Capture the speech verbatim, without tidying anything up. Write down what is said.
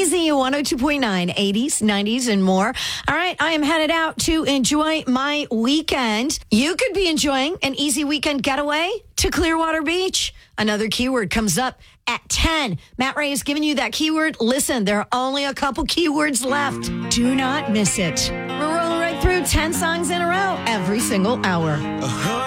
Easy one oh two point nine, eighties, nineties, and more. All right, I am headed out to enjoy my weekend. You could be enjoying an easy weekend getaway to Clearwater Beach. Another keyword comes up at ten. Matt Ray is giving you that keyword. Listen, there are only a couple keywords left. Do not miss it. We're rolling right through ten songs in a row every single hour.